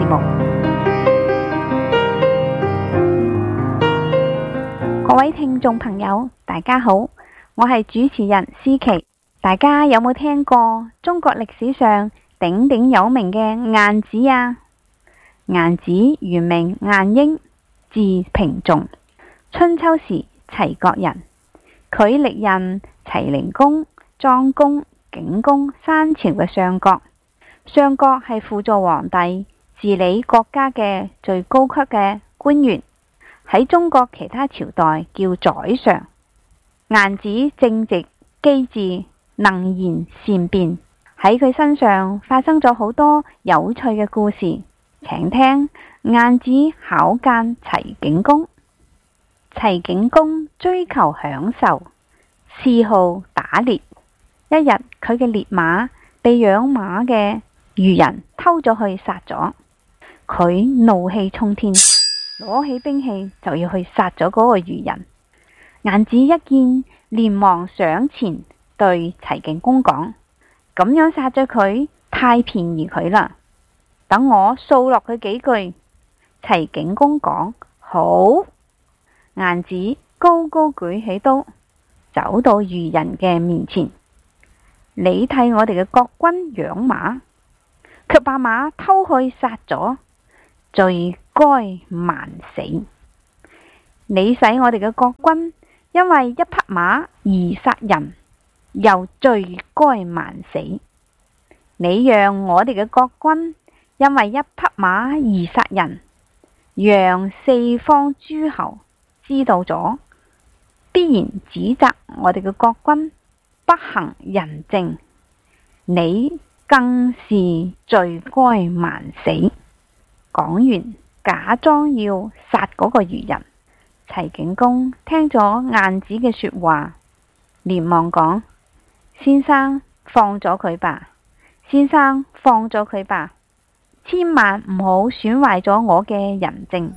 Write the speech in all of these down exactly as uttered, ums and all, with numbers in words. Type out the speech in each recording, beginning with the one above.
節目。各位聽眾朋友，大家好，我係主持人思琪。大家有冇聽過中國歷史上鼎鼎有名嘅晏子啊？晏子原名晏嬰，字平仲，春秋時齊國人。佢歷任齊靈公、莊公、景公三朝嘅相國。相國係輔助皇帝治理國家嘅最高級嘅官員，喺中國其他朝代叫宰相。晏子正直機智，能言善辯，喺佢身上發生咗好多有趣嘅故事，請聽晏子考諫齊景公。齊景公追求享受，嗜好打獵。一日，佢嘅獵馬被養馬嘅漁人偷咗去殺咗，佢怒氣沖天，攞起兵器就要去殺咗嗰個漁人。晏子一見，連忙上前對齊景公講：咁樣殺咗佢，太便宜佢啦，等我掃落佢幾句。齊景公講：好。晏子高高舉起刀，走到漁人嘅面前：你替我哋嘅國君養馬，卻把馬偷去殺咗，罪該萬死。你使我哋嘅國君因為一匹馬而殺人，又罪該萬死。你讓我哋嘅國君因為一匹馬而殺人，讓四方諸侯知道咗，必然指責我哋嘅國君不行仁政，你更是罪該萬死。講完，假裝要殺嗰個漁人。齊景公聽咗晏子嘅說話，連忙講：先生放咗佢吧，先生放咗佢吧，千萬唔好損壞咗我嘅仁政。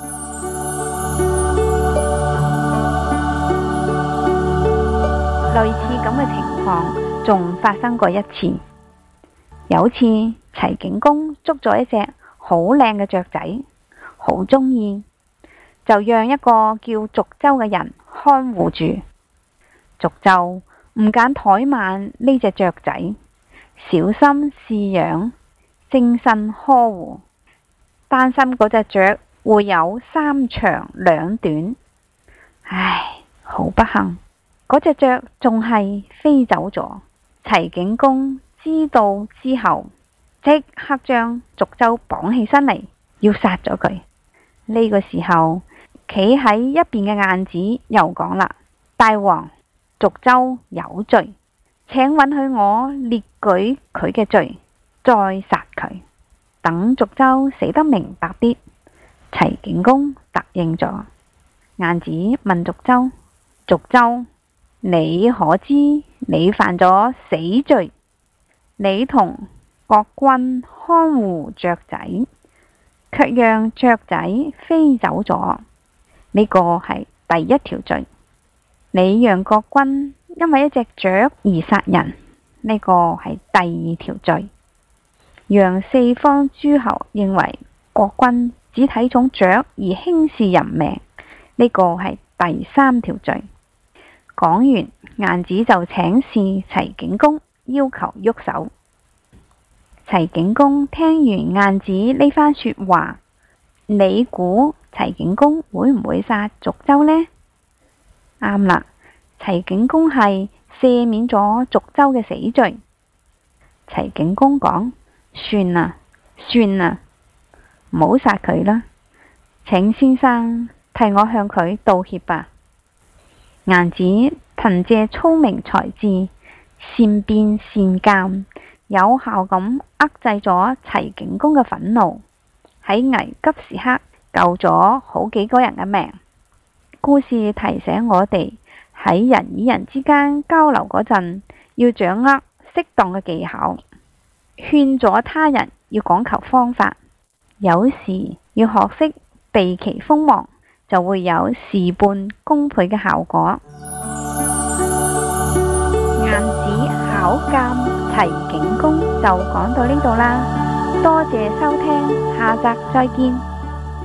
類似咁嘅情況仲發生過一次。有次齊景公捉咗一隻好靚嘅雀仔，好鍾意，就讓一個叫續州嘅人看護住。續州唔揀怠慢呢隻雀仔，小心飼養，精心呵護，擔心嗰隻雀會有三長兩短。唉，好不幸，嗰隻雀仲係飛走咗。齊景公知道之後，即刻將續州綁起身嚟，要殺咗佢。呢個時候，企喺一邊嘅晏子又講啦：大王，續州有罪，請允許我列舉佢嘅罪，再殺佢，等續州死得明白啲。齊景公答應咗。晏子問續州：續州，你可知你犯咗死罪？你同國君看護雀仔，卻讓雀仔飛走咗，呢個係第一條罪。你讓國君因為一隻雀而殺人，呢個係第二條罪。讓四方諸侯認為國君只睇重雀而輕視人命，呢個係第三條罪。講完，晏子就請示齊景公，要求喐手。齊景公聽完晏子呢番說話，你估齊景公會唔會殺續州呢？啱啦，齊景公係赦免咗續州嘅死罪。齊景公講：算啦，算啦，唔好殺佢啦，請先生替我向佢道歉吧。晏子憑借聰明才智，善辯善諫，有效咁遏制咗齊景公嘅憤怒，喺危急時刻救咗好幾個人嘅命。故事提醒我哋喺人與人之間交流嗰陣，要掌握適當嘅技巧，勸阻他人要講求方法，有時要學識避其鋒芒，就會有事半功倍嘅效果。晏子考諫齊景公就講到呢度啦。 多謝收聽，下集再見。